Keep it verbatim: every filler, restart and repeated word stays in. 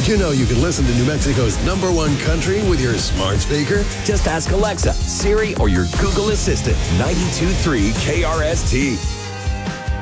Did you know you can listen to New Mexico's number one country with your smart speaker? Just ask Alexa, Siri, or your Google Assistant. ninety-two point three K R S T.